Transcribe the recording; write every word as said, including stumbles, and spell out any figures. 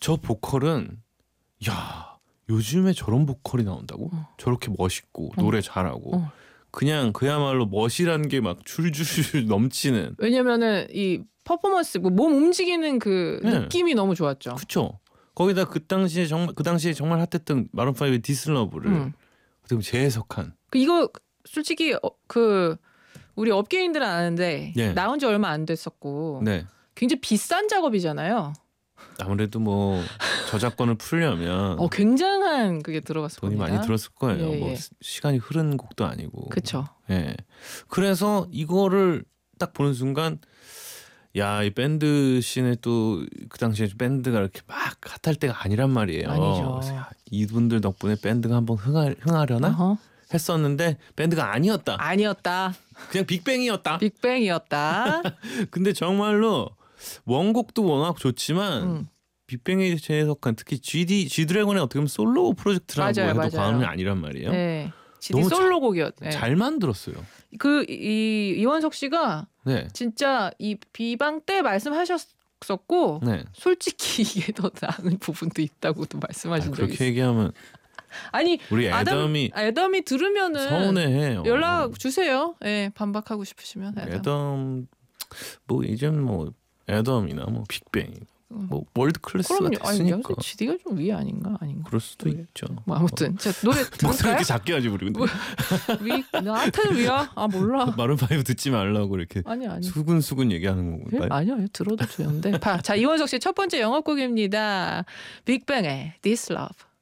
저 보컬은 야 요즘에 저런 보컬이 나온다고? 어. 저렇게 멋있고 어. 노래 잘하고 어. 그냥 그야말로 멋이란 게 막 줄줄 넘치는. 왜냐면은 이 퍼포먼스, 뭐 몸 움직이는 그 네. 느낌이 너무 좋았죠. 그쵸. 거기다 그 당시에 정말 그 당시에 정말 핫했던 마룬 파이브의 This Love를 음. 어떻게 보면 재해석한. 그 이거 솔직히 어, 그 우리 업계인들은 아는데 네. 나온 지 얼마 안 됐었고 네. 굉장히 비싼 작업이잖아요. 아무래도 뭐 저작권을 풀려면 어, 굉장한 그게 들어갔을 돈이 겁니다. 많이 들었을 거예요. 예, 뭐 예. 시간이 흐른 곡도 아니고. 그렇죠. 예. 그래서 이거를 딱 보는 순간 야, 이 밴드 씬에 또 그 당시에 밴드가 이렇게 막 핫할 때가 아니란 말이에요. 아니죠. 그래서 야, 이분들 덕분에 밴드가 한번 흥하, 흥하려나 어허. 했었는데 밴드가 아니었다. 아니었다. 그냥 빅뱅이었다. 빅뱅이었다. 근데 정말로 원곡도 워낙 좋지만 음. 빅뱅이 재해석한 특히 지디 지드래곤의 어떻게 보면 솔로 프로젝트라고 맞아요, 해도 맞아요. 과언이 아니란 말이에요. 네. 지디 너무 솔로곡이었. 네. 잘 만들었어요. 그이 이원석 씨가 네. 진짜 이 비방 때 말씀하셨었고 네. 솔직히 이게 더 나은 부분도 있다고도 아, 말씀하신 적이 그렇게 있어요. 얘기하면 아니 우리 아담, 애덤이 애덤이 들으면은 서운해해요. 연락 주세요. 예, 네, 반박하고 싶으시면 애덤. 애덤 뭐 이제 뭐 애덤이나 뭐 빅뱅 뭐 월드 클래스가 그럼요. 아니, 됐으니까 지디가 좀 위에 아닌가 아닌가. 그럴 수도 그래. 있죠. 뭐 아무튼 자, 노래 목소리 들을까요? 이렇게 작게 하지 우리 근데 뭐, 위 나한테는 위야? 아 몰라. 마룬 파이브 듣지 말라고 이렇게 아니 아니. 수근수근 얘기하는 예? 건가요? 아니요, 아니요. 들어도 좋은데. 자, 이원석 씨 첫 번째 영업곡입니다. 빅뱅의 This Love.